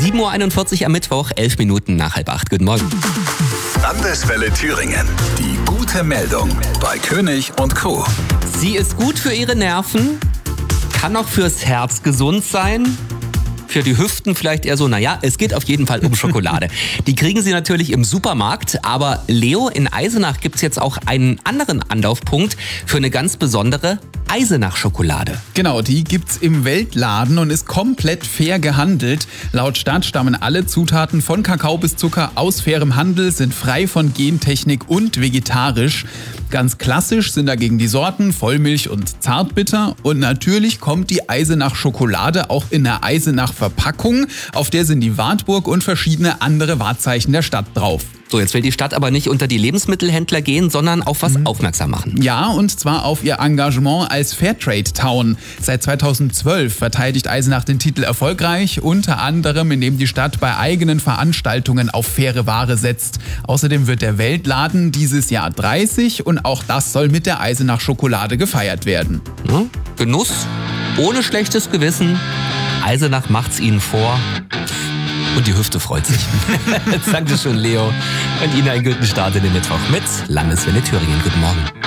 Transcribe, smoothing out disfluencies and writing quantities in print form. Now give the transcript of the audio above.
7.41 Uhr am Mittwoch, 11 Minuten nach 7:30. Guten Morgen. Landeswelle Thüringen. Die gute Meldung bei König und Co. Sie ist gut für Ihre Nerven, kann auch fürs Herz gesund sein. Für die Hüften vielleicht eher so, es geht auf jeden Fall um Schokolade. Die kriegen Sie natürlich im Supermarkt, aber Leo, in Eisenach gibt's jetzt auch einen anderen Anlaufpunkt für eine ganz besondere Eisenach-Schokolade. Genau, die gibt's im Weltladen und ist komplett fair gehandelt. Laut Stadt stammen alle Zutaten von Kakao bis Zucker aus fairem Handel, sind frei von Gentechnik und vegetarisch. Ganz klassisch sind dagegen die Sorten Vollmilch und Zartbitter. Und natürlich kommt die Eisenach-Schokolade auch in der Eisenach-Verpackung. Auf der sind die Wartburg und verschiedene andere Wahrzeichen der Stadt drauf. So, jetzt will die Stadt aber nicht unter die Lebensmittelhändler gehen, sondern auf was aufmerksam machen. Ja, und zwar auf ihr Engagement als Fairtrade-Town. Seit 2012 verteidigt Eisenach den Titel erfolgreich, unter anderem indem die Stadt bei eigenen Veranstaltungen auf faire Ware setzt. Außerdem wird der Weltladen dieses Jahr 30 und auch das soll mit der Eisenach-Schokolade gefeiert werden. Ja, Genuss, ohne schlechtes Gewissen. Eisenach macht's Ihnen vor. Und die Hüfte freut sich. Dankeschön, Leo. Und Ihnen einen guten Start in den Mittwoch mit Landeswelle Thüringen. Guten Morgen.